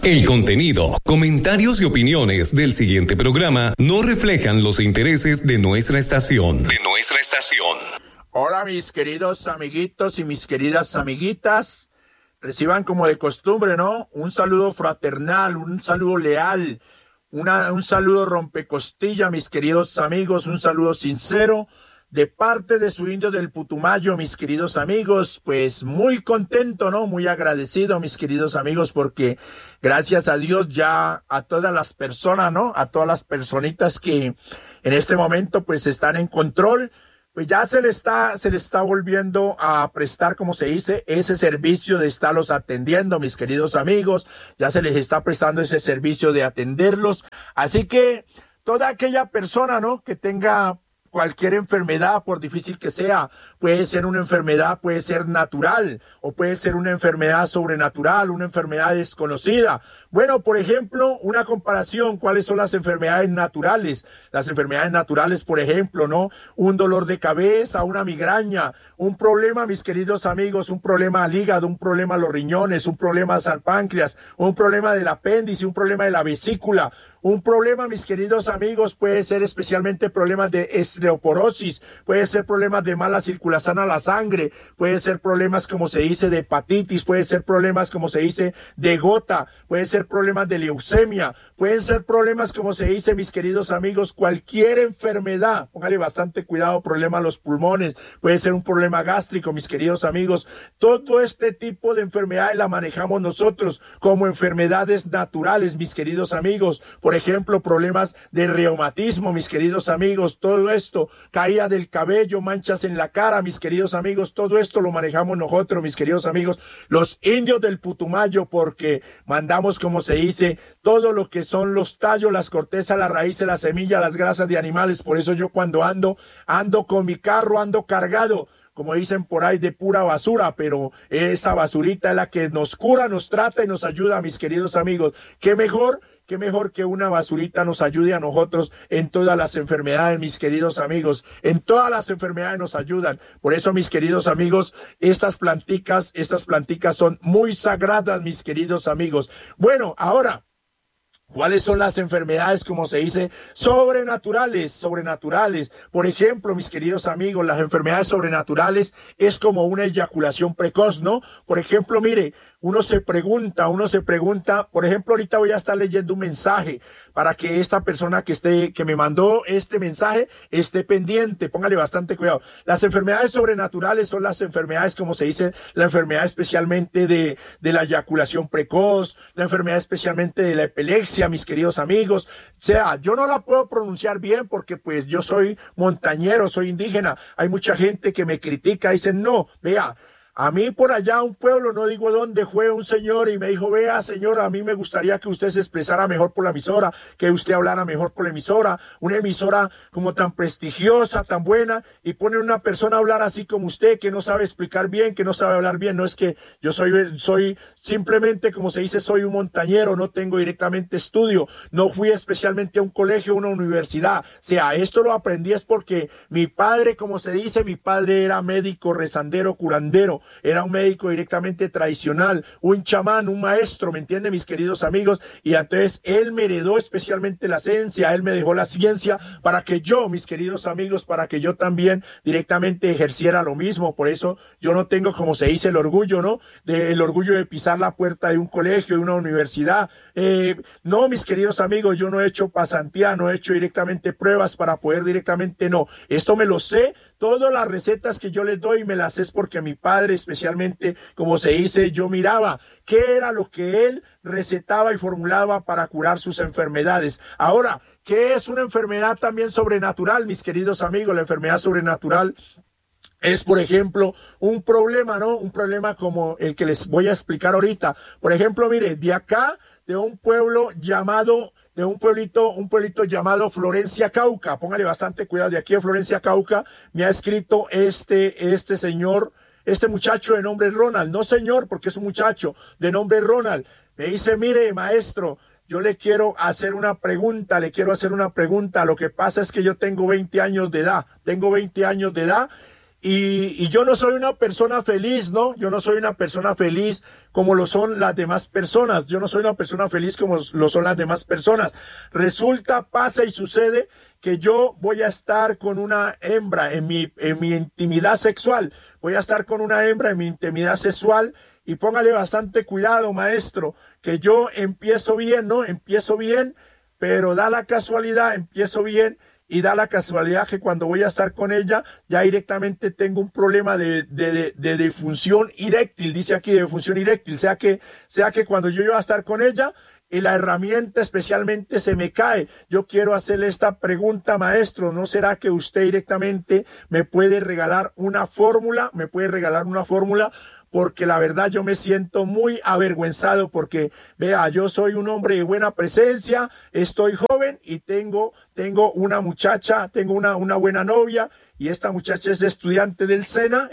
El contenido, comentarios y opiniones del siguiente programa no reflejan los intereses de nuestra estación. Hola mis queridos amiguitos y mis queridas amiguitas. Reciban como de costumbre, ¿no? Un saludo fraternal, un saludo leal, un saludo rompecostilla, mis queridos amigos, un saludo sincero de parte de su indio del Putumayo, mis queridos amigos. Pues muy contento, ¿no? Muy agradecido, mis queridos amigos, porque gracias a Dios ya a todas las personas, ¿no? A todas las personitas que en este momento pues están en control, pues ya se le está volviendo a prestar, como se dice, ese servicio de estarlos atendiendo, mis queridos amigos. Ya se les está prestando ese servicio de atenderlos. Así que toda aquella persona, ¿no? Que tenga cualquier enfermedad, por difícil que sea, puede ser una enfermedad, puede ser natural, o puede ser una enfermedad sobrenatural, una enfermedad desconocida. Bueno, por ejemplo, una comparación, ¿cuáles son las enfermedades naturales? Las enfermedades naturales, por ejemplo, ¿no? Un dolor de cabeza, una migraña, un problema, mis queridos amigos, un problema al hígado, un problema a los riñones, un problema al páncreas, un problema del apéndice, un problema de la vesícula. Un problema, mis queridos amigos, puede ser especialmente problemas de osteoporosis, puede ser problemas de mala circulación a la sangre, puede ser problemas, como se dice, de hepatitis, puede ser problemas, como se dice, de gota, puede ser problemas de leucemia, pueden ser problemas, como se dice, mis queridos amigos, cualquier enfermedad. Póngale bastante cuidado, problema a los pulmones, puede ser un problema gástrico, mis queridos amigos. Todo este tipo de enfermedades la manejamos nosotros como enfermedades naturales, mis queridos amigos. Por ejemplo, problemas de reumatismo, mis queridos amigos, todo esto, caída del cabello, manchas en la cara, mis queridos amigos, todo esto lo manejamos nosotros, mis queridos amigos, los indios del Putumayo, porque mandamos, como se dice, todo lo que son los tallos, las cortezas, las raíces, las semillas, las grasas de animales. Por eso yo cuando ando con mi carro, ando cargado, como dicen por ahí, de pura basura, pero esa basurita es la que nos cura, nos trata y nos ayuda, mis queridos amigos. Qué mejor que una basurita nos ayude a nosotros en todas las enfermedades, mis queridos amigos. En todas las enfermedades nos ayudan. Por eso, mis queridos amigos, estas planticas son muy sagradas, mis queridos amigos. Bueno, ahora, ¿cuáles son las enfermedades, como se dice, sobrenaturales? Por ejemplo, mis queridos amigos, las enfermedades sobrenaturales es como una eyaculación precoz, ¿no? Por ejemplo, mire, uno se pregunta, por ejemplo, ahorita voy a estar leyendo un mensaje para que esta persona que me mandó este mensaje esté pendiente, póngale bastante cuidado. Las enfermedades sobrenaturales son las enfermedades, como se dice, la enfermedad especialmente de la eyaculación precoz, la enfermedad especialmente de la epilepsia, mis queridos amigos. O sea, yo no la puedo pronunciar bien porque pues yo soy montañero, soy indígena. Hay mucha gente que me critica, dicen, no, vea, a mí por allá un pueblo, no digo dónde, fue un señor y me dijo, vea señor, a mí me gustaría que usted se expresara mejor por la emisora, que usted hablara mejor por la emisora, una emisora como tan prestigiosa, tan buena, y pone una persona a hablar así como usted, que no sabe explicar bien, que no sabe hablar bien. No es que yo soy simplemente, como se dice, soy un montañero, no tengo directamente estudio, no fui especialmente a un colegio, a una universidad. O sea, esto lo aprendí es porque mi padre, como se dice, mi padre era médico, rezandero, curandero. Era un médico directamente tradicional, un chamán, un maestro, ¿me entienden, mis queridos amigos? Y entonces él me heredó especialmente la ciencia, él me dejó la ciencia para que yo, mis queridos amigos, para que yo también directamente ejerciera lo mismo. Por eso yo no tengo, como se dice, el orgullo, ¿no? El orgullo de pisar la puerta de un colegio, de una universidad. No, mis queridos amigos, yo no he hecho pasantía, no he hecho directamente pruebas para poder directamente, no. Esto me lo sé, todas las recetas que yo les doy me las sé porque mi padre, especialmente, como se dice, yo miraba qué era lo que él recetaba y formulaba para curar sus enfermedades. Ahora, ¿qué es una enfermedad también sobrenatural, mis queridos amigos? La enfermedad sobrenatural es, por ejemplo, un problema, ¿no? Un problema como el que les voy a explicar ahorita. Por ejemplo, mire, de acá, de un pueblo llamado, un pueblito llamado Florencia, Cauca. Póngale bastante cuidado. De aquí a Florencia, Cauca, me ha escrito este señor, este muchacho de nombre Ronald. No señor, porque es un muchacho de nombre Ronald. Me dice, mire, maestro, yo le quiero hacer una pregunta. Lo que pasa es que yo tengo 20 años de edad. Y yo no soy una persona feliz, ¿no? Yo no soy una persona feliz como lo son las demás personas. Yo no soy una persona feliz como lo son las demás personas. Resulta, pasa y sucede que yo voy a estar con una hembra en mi intimidad sexual. Voy a estar con una hembra en mi intimidad sexual. Y póngale bastante cuidado, maestro, que yo empiezo bien, ¿no? Empiezo bien, pero da la casualidad, empiezo bien. Y da la casualidad que cuando voy a estar con ella, ya directamente tengo un problema de disfunción eréctil, dice aquí de disfunción eréctil, sea que cuando yo iba a estar con ella, y la herramienta especialmente se me cae. Yo quiero hacerle esta pregunta, maestro, ¿no será que usted directamente me puede regalar una fórmula? ¿Me puede regalar una fórmula? Porque la verdad yo me siento muy avergüenzado porque, vea, yo soy un hombre de buena presencia, estoy joven y tengo una muchacha, tengo una buena novia y esta muchacha es estudiante del SENA,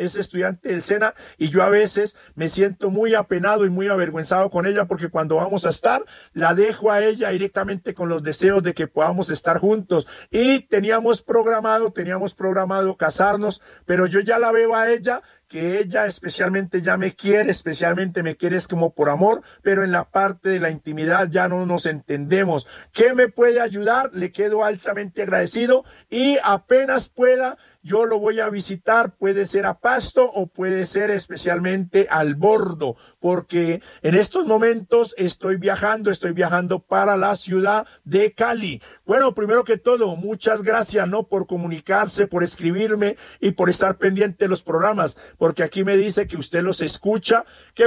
y yo a veces me siento muy apenado y muy avergüenzado con ella porque cuando vamos a estar, la dejo a ella directamente con los deseos de que podamos estar juntos y teníamos programado casarnos, pero yo ya la veo a ella que ella especialmente ya me quiere, especialmente me quiere es como por amor, pero en la parte de la intimidad ya no nos entendemos. ¿Qué me puede ayudar? Le quedo altamente agradecido y apenas pueda, yo lo voy a visitar, puede ser a Pasto o puede ser especialmente al Bordo, porque en estos momentos estoy viajando para la ciudad de Cali. Bueno, primero que todo, muchas gracias, ¿no? Por comunicarse, por escribirme y por estar pendiente de los programas, porque aquí me dice que usted los escucha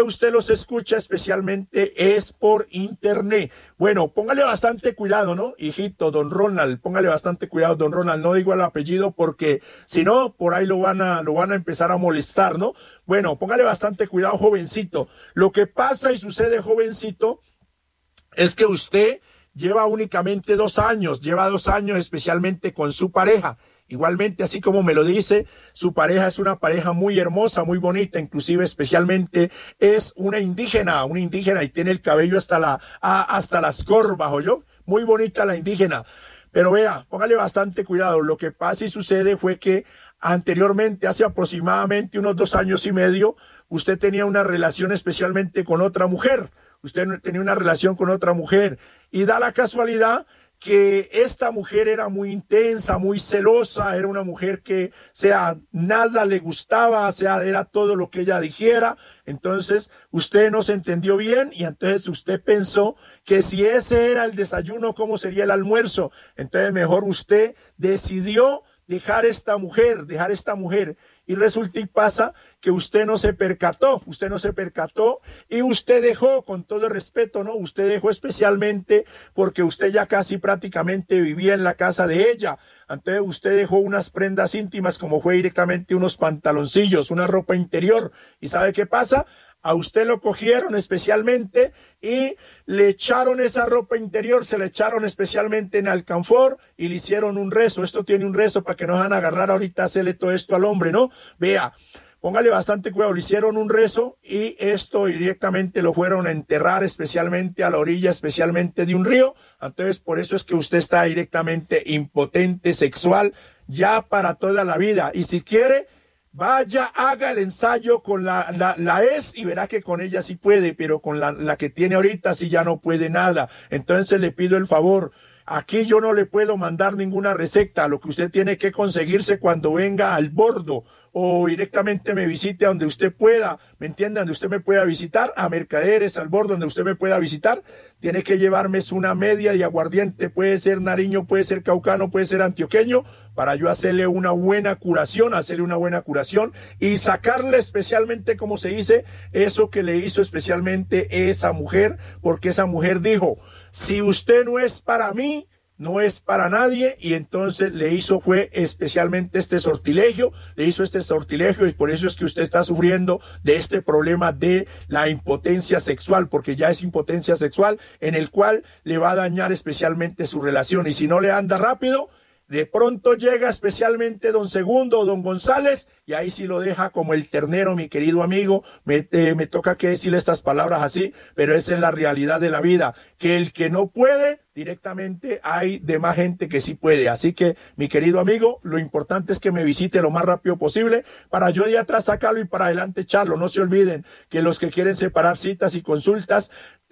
especialmente es por internet. Bueno, póngale bastante cuidado, ¿no? Hijito, don Ronald, póngale bastante cuidado, don Ronald, no digo el apellido porque si no, por ahí lo van a empezar a molestar, ¿no? Bueno, póngale bastante cuidado, jovencito. Lo que pasa y sucede, jovencito, es que usted lleva únicamente 2 años, especialmente con su pareja. Igualmente, así como me lo dice, su pareja es una pareja muy hermosa, muy bonita, inclusive especialmente es una indígena y tiene el cabello hasta las corvas, ¿oyó? Muy bonita la indígena. Pero vea, póngale bastante cuidado. Lo que pasa y sucede fue que anteriormente, hace aproximadamente unos 2 años y medio, usted tenía una relación especialmente con otra mujer. Y da la casualidad que esta mujer era muy intensa, muy celosa, era una mujer que, nada le gustaba, era todo lo que ella dijera. Entonces, usted no se entendió bien y entonces usted pensó que si ese era el desayuno, ¿cómo sería el almuerzo? Entonces, mejor usted decidió dejar esta mujer y resulta y pasa que usted no se percató y usted dejó, con todo el respeto, ¿no? Usted dejó especialmente porque usted ya casi prácticamente vivía en la casa de ella. Entonces usted dejó unas prendas íntimas como fue directamente unos pantaloncillos, una ropa interior. ¿Y sabe qué pasa? A usted lo cogieron especialmente y le echaron esa ropa interior, se le echaron especialmente en alcanfor y le hicieron un rezo. Esto tiene un rezo para que no van a agarrar ahorita a hacerle todo esto al hombre, ¿no? Vea, póngale bastante cuidado, le hicieron un rezo y esto directamente lo fueron a enterrar especialmente a la orilla, especialmente de un río. Entonces, por eso es que usted está directamente impotente sexual ya para toda la vida. Y si quiere, vaya, haga el ensayo con la ex y verá que con ella sí puede, pero con la que tiene ahorita sí ya no puede nada. Entonces le pido el favor. Aquí yo no le puedo mandar ninguna receta. Lo que usted tiene que conseguirse cuando venga al Bordo o directamente me visite donde usted pueda, ¿me entiende? Donde usted me pueda visitar, a Mercaderes, al Bordo, donde usted me pueda visitar, tiene que llevarme una media de aguardiente, puede ser nariño, puede ser caucano, puede ser antioqueño, para yo hacerle una buena curación y sacarle especialmente, como se dice, eso que le hizo especialmente esa mujer, porque esa mujer dijo, si usted no es para mí, no es para nadie, y entonces fue especialmente este sortilegio y por eso es que usted está sufriendo de este problema de la impotencia sexual, porque ya es impotencia sexual en el cual le va a dañar especialmente su relación, y si no le anda rápido, de pronto llega especialmente don Segundo o don González y ahí sí lo deja como el ternero, mi querido amigo. Me toca que decirle estas palabras así, pero esa es la realidad de la vida, que el que no puede, directamente hay demás gente que sí puede. Así que, mi querido amigo, lo importante es que me visite lo más rápido posible para yo de atrás sacarlo y para adelante echarlo. No se olviden que los que quieren separar citas y consultas,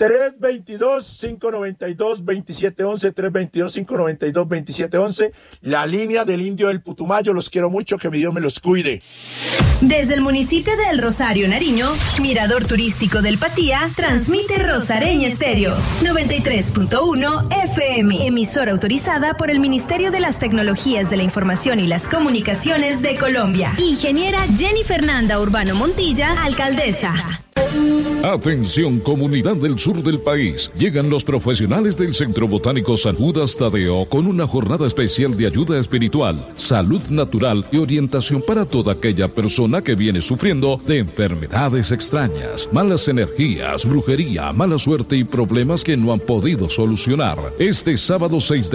322-592-2711, 322-592-2711, la línea del Indio del Putumayo. Los quiero mucho, que mi Dios me los cuide. Desde el municipio de El Rosario, Nariño, Mirador Turístico del Patía, transmite Rosareña Estéreo, 93.1 FM, emisora autorizada por el Ministerio de las Tecnologías de la Información y las Comunicaciones de Colombia. Ingeniera Jenny Fernanda Urbano Montilla, alcaldesa. Atención, comunidad del sur del país. Llegan los profesionales del Centro Botánico San Judas Tadeo con una jornada especial de ayuda espiritual, salud natural y orientación para toda aquella persona que viene sufriendo de enfermedades extrañas, malas energías, brujería, mala suerte y problemas que no han podido solucionar. Este sábado 6 de